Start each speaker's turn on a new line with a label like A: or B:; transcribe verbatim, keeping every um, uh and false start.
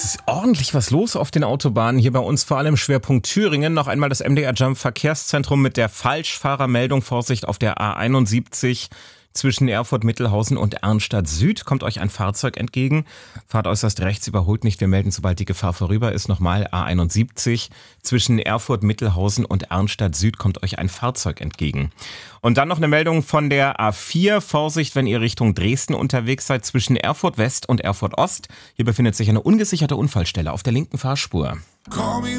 A: ist ordentlich was los auf den Autobahnen. Hier bei uns vor allem Schwerpunkt Thüringen. Noch einmal das M D R Jump Verkehrszentrum mit der Falschfahrermeldung. Vorsicht auf der A einundsiebzig zwischen Erfurt-Mittelhausen und Arnstadt Süd. Kommt euch ein Fahrzeug entgegen. Fahrt äußerst rechts, überholt nicht. Wir melden, sobald die Gefahr vorüber ist. Nochmal A einundsiebzig zwischen Erfurt-Mittelhausen und Arnstadt Süd kommt euch ein Fahrzeug entgegen. Und dann noch eine Meldung von der A vier. Vorsicht, wenn ihr Richtung Dresden unterwegs seid, zwischen Erfurt West und Erfurt Ost. Hier befindet sich eine ungesicherte Unfallstelle auf der linken Fahrspur.